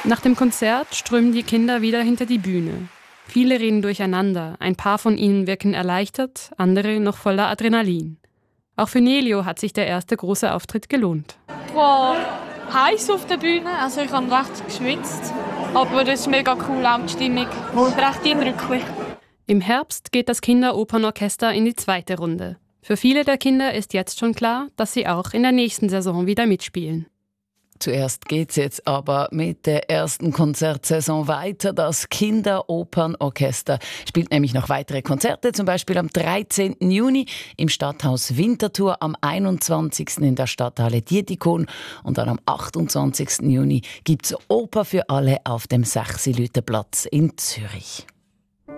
Nach dem Konzert strömen die Kinder wieder hinter die Bühne. Viele reden durcheinander, ein paar von ihnen wirken erleichtert, andere noch voller Adrenalin. Auch für Nelio hat sich der erste große Auftritt gelohnt. War heiß auf der Bühne, also ich habe recht geschwitzt. Aber das ist mega cool, auch die Stimmung. Recht eindrücklich. Im Herbst geht das Kinderopernorchester in die zweite Runde. Für viele der Kinder ist jetzt schon klar, dass sie auch in der nächsten Saison wieder mitspielen. Zuerst geht's jetzt aber mit der ersten Konzertsaison weiter. Das Kinderopernorchester spielt nämlich noch weitere Konzerte, zum Beispiel am 13. Juni im Stadthaus Winterthur, am 21. in der Stadthalle Dietikon und dann am 28. Juni gibt's Oper für alle auf dem Sechsilüterplatz in Zürich.